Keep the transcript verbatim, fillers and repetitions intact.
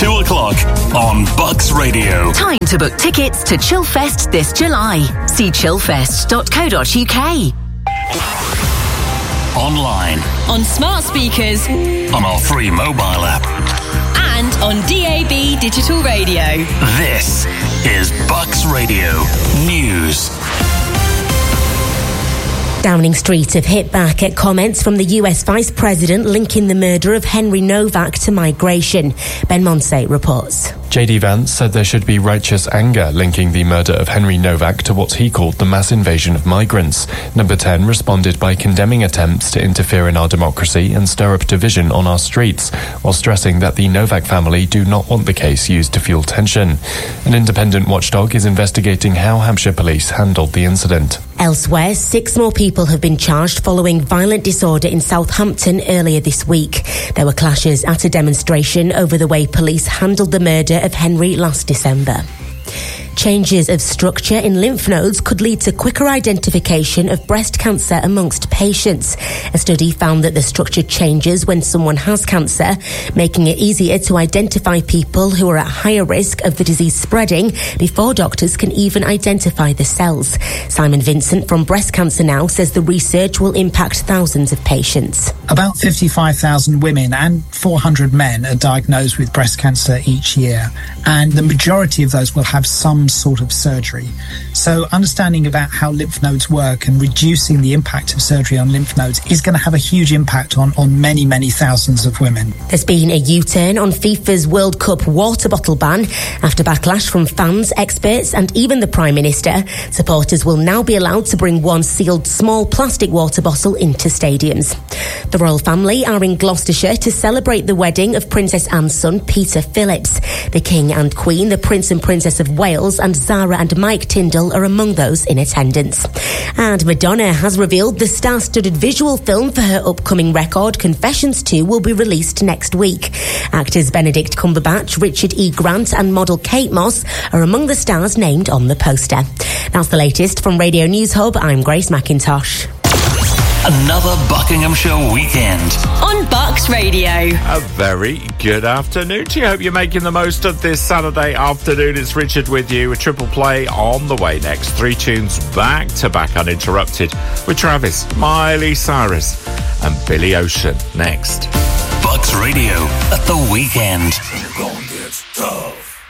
two o'clock on Bucks Radio. Time to book tickets to Chillfest this July. See chillfest dot co dot uk. Online. On smart speakers. On our free mobile app. And on D A B digital radio. This is Bucks Radio News. Downing Street have hit back at comments from the U S Vice President linking the murder of Henry Novak to migration. Ben Monsey reports. J D Vance said there should be righteous anger linking the murder of Henry Novak to what he called the mass invasion of migrants. Number ten responded by condemning attempts to interfere in our democracy and stir up division on our streets, while stressing that the Novak family do not want the case used to fuel tension. An independent watchdog is investigating how Hampshire police handled the incident. Elsewhere, six more people have been charged following violent disorder in Southampton earlier this week. There were clashes at a demonstration over the way police handled the murder of Henry last December. Changes of structure in lymph nodes could lead to quicker identification of breast cancer amongst patients. A study found that the structure changes when someone has cancer, making it easier to identify people who are at higher risk of the disease spreading before doctors can even identify the cells. Simon Vincent from Breast Cancer Now says the research will impact thousands of patients. About fifty-five thousand women and four hundred men are diagnosed with breast cancer each year, and the majority of those will have some sort of surgery. So understanding about how lymph nodes work and reducing the impact of surgery on lymph nodes is going to have a huge impact on, on many, many thousands of women. There's been a U-turn on FIFA's World Cup water bottle ban after backlash from fans, experts and even the Prime Minister. Supporters will now be allowed to bring one sealed small plastic water bottle into stadiums. The royal family are in Gloucestershire to celebrate the wedding of Princess Anne's son, Peter Phillips. The King and Queen, the Prince and Princess of Wales and Zara and Mike Tyndall are among those in attendance. And Madonna has revealed the star-studded visual film for her upcoming record, Confessions two, will be released next week. Actors Benedict Cumberbatch, Richard E. Grant and model Kate Moss are among the stars named on the poster. That's the latest from Radio News Hub. I'm Grace McIntosh. Another Buckinghamshire weekend on Bucks Radio. A very good afternoon to you. Hope you're making the most of this Saturday afternoon. It's Richard with you. A triple play on the way next. Three tunes back to back uninterrupted with Travis, Miley Cyrus and Billy Ocean next. Bucks Radio at the weekend.